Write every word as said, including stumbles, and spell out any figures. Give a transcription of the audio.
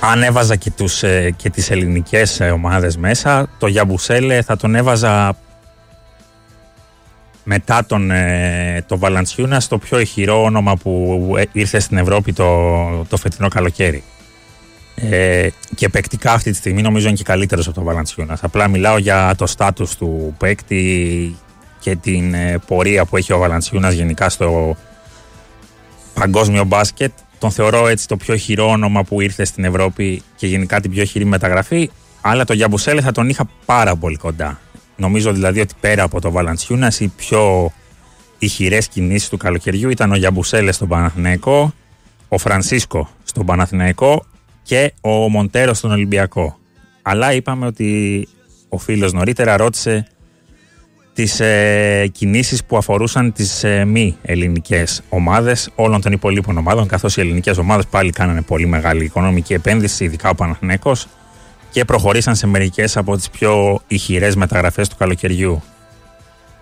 αν έβαζα και, τους, και τις ελληνικές ομάδες μέσα, το Γιαμπουσέλε θα τον έβαζα μετά τον το Valanciunas, το πιο ηχηρό όνομα που ήρθε στην Ευρώπη το, το φετινό καλοκαίρι. Ε, και παικτικά αυτή τη στιγμή νομίζω είναι και καλύτερος από τον Valanciunas. Απλά μιλάω για το στάτους του παίκτη και την ε, πορεία που έχει ο Valanciunas γενικά στο παγκόσμιο μπάσκετ. Τον θεωρώ έτσι το πιο ηχηρό όνομα που ήρθε στην Ευρώπη και γενικά την πιο ηχηρή μεταγραφή. Αλλά το Γιαμπουσέλε θα τον είχα πάρα πολύ κοντά. Νομίζω δηλαδή ότι πέρα από το Valanciunas οι πιο ηχηρές κινήσεις του καλοκαιριού ήταν ο Γιαμπουσέλε στον Παναθηναϊκό, ο Φρανσίσκο στον Παναθηναϊκό και ο Μοντέρο στον Ολυμπιακό. Αλλά είπαμε ότι ο φίλος νωρίτερα ρώτησε τις ε, κινήσεις που αφορούσαν τις ε, μη ελληνικές ομάδες όλων των υπολείπων ομάδων, καθώς οι ελληνικές ομάδες πάλι κάνανε πολύ μεγάλη οικονομική επένδυση, ειδικά ο Παναθηναϊκός, και προχωρήσαν σε μερικές από τις πιο ηχηρές μεταγραφές του καλοκαιριού.